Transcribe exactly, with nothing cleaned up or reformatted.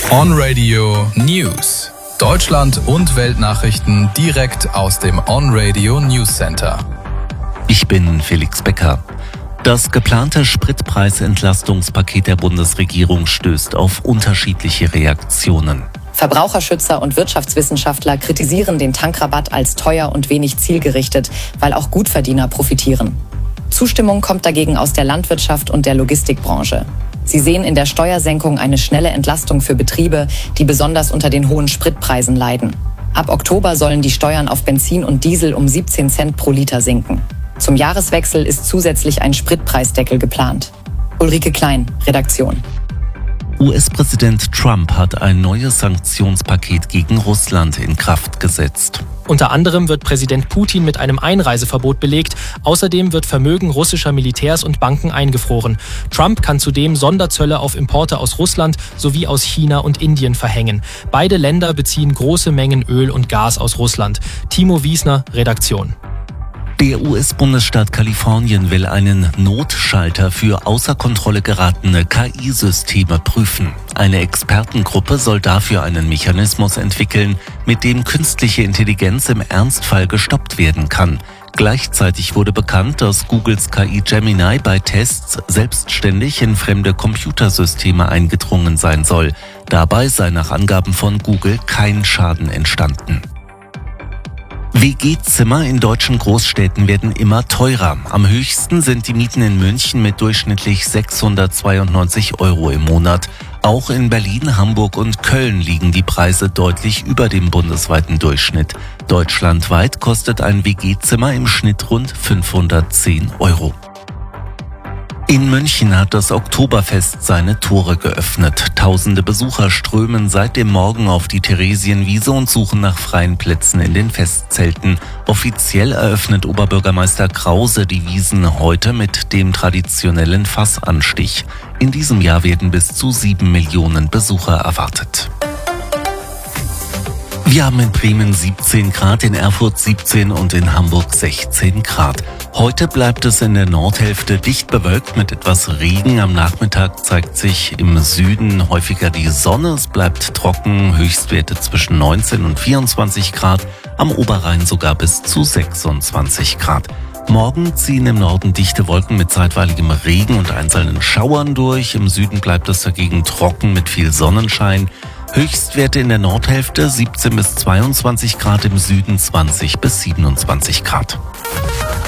On-Radio News. Deutschland und Weltnachrichten direkt aus dem On-Radio News Center. Ich bin Felix Becker. Das geplante Spritpreisentlastungspaket der Bundesregierung stößt auf unterschiedliche Reaktionen. Verbraucherschützer und Wirtschaftswissenschaftler kritisieren den Tankrabatt als teuer und wenig zielgerichtet, weil auch Gutverdiener profitieren. Zustimmung kommt dagegen aus der Landwirtschaft und der Logistikbranche. Sie sehen in der Steuersenkung eine schnelle Entlastung für Betriebe, die besonders unter den hohen Spritpreisen leiden. Ab Oktober sollen die Steuern auf Benzin und Diesel um siebzehn Cent pro Liter sinken. Zum Jahreswechsel ist zusätzlich ein Spritpreisdeckel geplant. Ulrike Klein, Redaktion. U S-Präsident Trump hat ein neues Sanktionspaket gegen Russland in Kraft gesetzt. Unter anderem wird Präsident Putin mit einem Einreiseverbot belegt. Außerdem wird Vermögen russischer Militärs und Banken eingefroren. Trump kann zudem Sonderzölle auf Importe aus Russland sowie aus China und Indien verhängen. Beide Länder beziehen große Mengen Öl und Gas aus Russland. Timo Wiesner, Redaktion. Der U S-Bundesstaat Kalifornien will einen Notschalter für außer Kontrolle geratene K I-Systeme prüfen. Eine Expertengruppe soll dafür einen Mechanismus entwickeln, mit dem künstliche Intelligenz im Ernstfall gestoppt werden kann. Gleichzeitig wurde bekannt, dass Googles K I Gemini bei Tests selbstständig in fremde Computersysteme eingedrungen sein soll. Dabei sei nach Angaben von Google kein Schaden entstanden. W G-Zimmer in deutschen Großstädten werden immer teurer. Am höchsten sind die Mieten in München mit durchschnittlich sechshundertzweiundneunzig Euro im Monat. Auch in Berlin, Hamburg und Köln liegen die Preise deutlich über dem bundesweiten Durchschnitt. Deutschlandweit kostet ein W G-Zimmer im Schnitt rund fünfhundertzehn Euro. In München hat das Oktoberfest seine Tore geöffnet. Tausende Besucher strömen seit dem Morgen auf die Theresienwiese und suchen nach freien Plätzen in den Festzelten. Offiziell eröffnet Oberbürgermeister Krause die Wiesen heute mit dem traditionellen Fassanstich. In diesem Jahr werden bis zu sieben Millionen Besucher erwartet. Wir haben in Bremen siebzehn Grad, in Erfurt siebzehn und in Hamburg sechzehn Grad. Heute bleibt es in der Nordhälfte dicht bewölkt mit etwas Regen. Am Nachmittag zeigt sich im Süden häufiger die Sonne. Es bleibt trocken, Höchstwerte zwischen neunzehn und vierundzwanzig Grad, am Oberrhein sogar bis zu sechsundzwanzig Grad. Morgen ziehen im Norden dichte Wolken mit zeitweiligem Regen und einzelnen Schauern durch. Im Süden bleibt es dagegen trocken mit viel Sonnenschein. Höchstwerte in der Nordhälfte siebzehn bis zweiundzwanzig Grad, im Süden zwanzig bis siebenundzwanzig Grad.